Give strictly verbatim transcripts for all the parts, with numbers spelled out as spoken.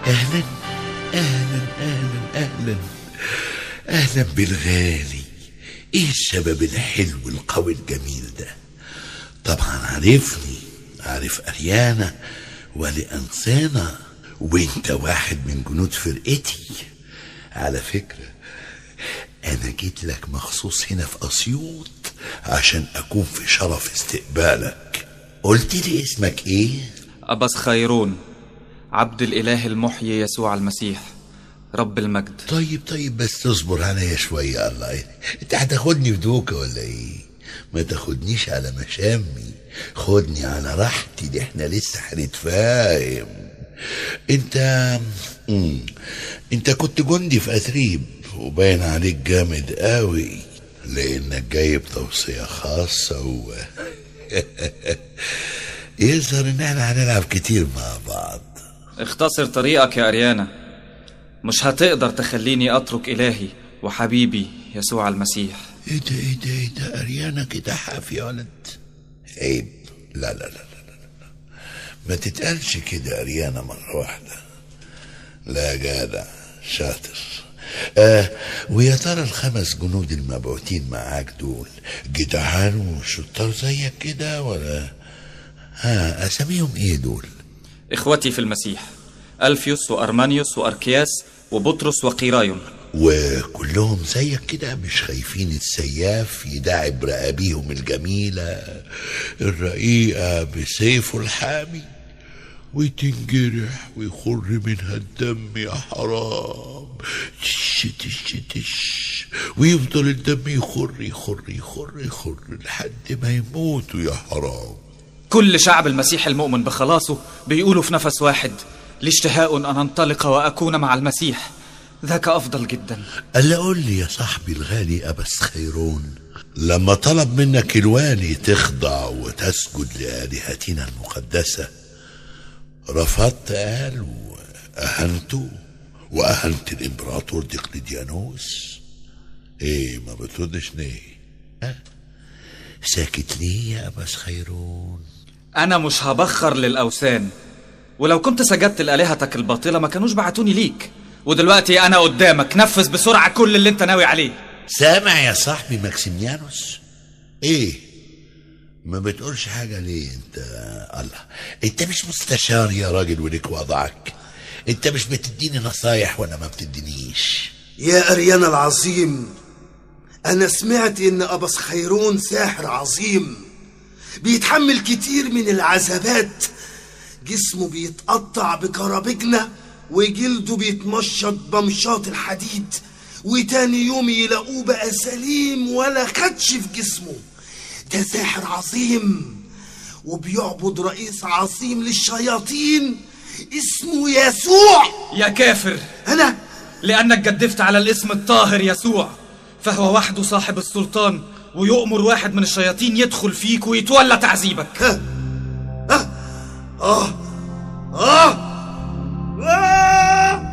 اهلا اهلا اهلا اهلا اهلا بالغالي. ايه الشباب الحلو القوي الجميل ده؟ طبعا عارفني، عارف اريانا ولأنسانا، وانت واحد من جنود فرقتي. على فكرة انا جيت لك مخصوص هنا في اسيوط عشان اكون في شرف استقبالك. قلت لي اسمك ايه؟ أبس خيرون، عبد الإله المحيي يسوع المسيح رب المجد. طيب طيب بس تصبر عليا شوية. الله، انت هتاخدني في دوكة ولا ايه؟ ما تاخدنيش على مشامي، خدني على راحتي، دي احنا لسه هنتفاهم. انت مم. انت كنت جندي في أتريب وباين عليك جامد قوي لانك جايب توصية خاصة و يظهر ان احنا هنلعب كتير مع بعض. اختصر طريقك يا أريانا، مش هتقدر تخليني أترك إلهي وحبيبي يسوع المسيح. ايه ده ايه ده ايه ده أريانا كده حاف يا ولد، عيب. لا لا لا لا لا ما تتقالش كده أريانا مرة واحدة. لا جدع شاطر. آه ويا ترى الخمس جنود المبعوثين معاك دول جدعان وشطار زيك كده ولا؟ ها اساميهم ايه دول؟ إخوتي في المسيح، ألفيوس وأرمانيوس وأركياس وبطرس وقيرايون. وكلهم زيك كده مش خايفين السياف يداعب رقابيهم الجميلة الرقيقة بسيفه الحامي وتنجرح ويخر منها الدم يا حرام، تش تش تش، ويفضل الدم يخر يخر يخر يخر لحد ما يموتوا يا حرام. كل شعب المسيح المؤمن بخلاصه بيقولوا في نفس واحد: لي اشتهاء أن أنطلق وأكون مع المسيح، ذاك أفضل جدا. ألا قول لي يا صاحبي الغالي أبس خيرون، لما طلب منك الوالي تخضع وتسجد لآلهتنا المقدسة رفضت؟ قال وأهنته وأهنت الإمبراطور دقلديانوس. إيه ما بتردش ليه؟ ها؟ ساكت ليه يا أبس خيرون؟ أنا مش هبخر للأوثان، ولو كنت سجدت لآلهتك الباطلة ما كانوش بعتوني ليك، ودلوقتي أنا قدامك، نفذ بسرعة كل اللي أنت ناوي عليه. سامع يا صاحبي ماكسيميانوس؟ إيه ما بتقولش حاجة ليه انت؟ الله، انت مش مستشار يا راجل وليك وضعك، انت مش بتديني نصايح ولا ما بتدينيش؟ يا أريانا العظيم، أنا سمعت إن أبس خيرون ساحر عظيم بيتحمل كتير من العذابات، جسمه بيتقطع بكرابجنة وجلده بيتمشط بمشاط الحديد، وتاني يوم يلاقوه بقى سليم ولا خدش في جسمه. ده ساحر عظيم وبيعبد رئيس عظيم للشياطين اسمه يسوع. يا كافر، أنا لأنك جدفت على الاسم الطاهر يسوع، فهو وحده صاحب السلطان ويؤمر واحد من الشياطين يدخل فيك ويتولى تعذيبك. ها ها آه آه آه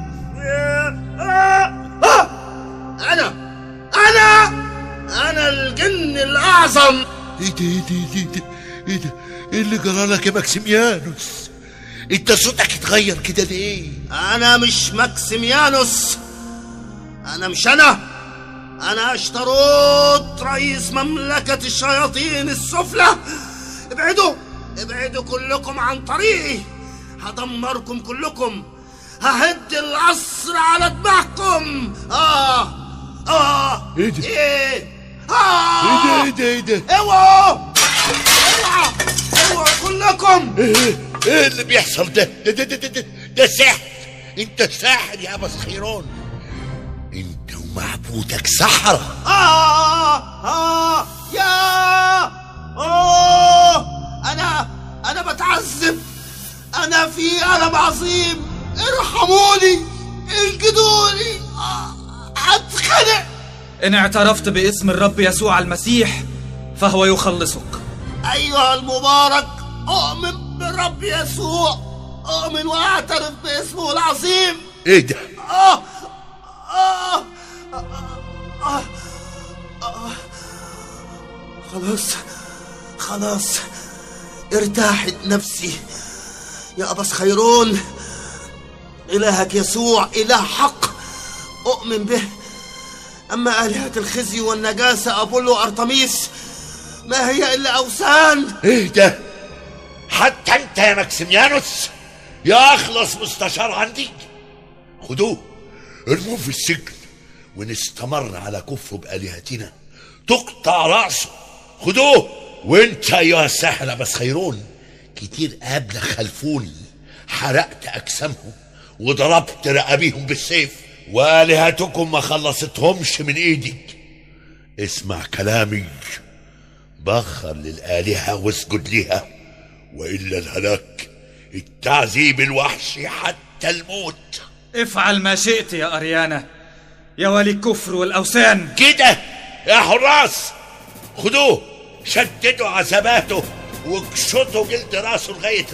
آه أنا أنا أنا الجن الأعظم. ايه ده ايه ده ايه ده ايه ده ايه اللي جرالك يا ماكسيميانوس؟ انت صوتك اتغير كده ليه؟ أنا مش ماكسيميانوس، أنا مش أنا أنا اشتروت رئيس مملكة الشياطين السفلى. ابعدوا ابعدوا كلكم عن طريقي، هدمركم كلكم، ههد العصر على دماغكم. آه آه ايه ده؟ ايه آه ايه ده ايه ده ايه ده؟ اوعوا اوعوا اوعوا كلكم. ايه ايه اللي بيحصل ده؟ ده ده ده ده, ده سحر، انت ساحر يا أبس خيرون، انت ومعبودك سحرة. آه آه يا أوه أنا أنا بتعذب، أنا في ألم عظيم، ارحموني انقذوني، هتخنق. إن اعترفت باسم الرب يسوع المسيح فهو يخلصك. أيها المبارك، أؤمن بالرب يسوع، أؤمن وأعترف باسمه العظيم. ايه ده؟ آه آه آه آه آه خلاص خلاص ارتاحت نفسي يا أبس خيرون، إلهك يسوع إله حق أؤمن به، أما آلهة الخزي والنجاسة أبولو أرطميس ما هي إلا أوثان. إيه ده؟ حتى أنت يا ماكسيميانوس يا أخلص مستشار عندي، خدوه ارموه في السجن، ونستمر على كفره بآلهتنا تقطع رأسه. خدوه. وانت أيها الساحر بس خيرون، كتير قبل خلفوني حرقت أجسامهم وضربت رقابيهم بالسيف، وآلهتكم ما خلصتهمش من ايدي. اسمع كلامي، بخر للآلهة واسجد ليها، وإلا الهلاك، التعذيب الوحشي حتى الموت. افعل ما شئت يا أريانا يا ولي الكفر والأوثان. كده يا حراس، خدوه شددوا عذاباته واكشطوا جلد راسه لغاية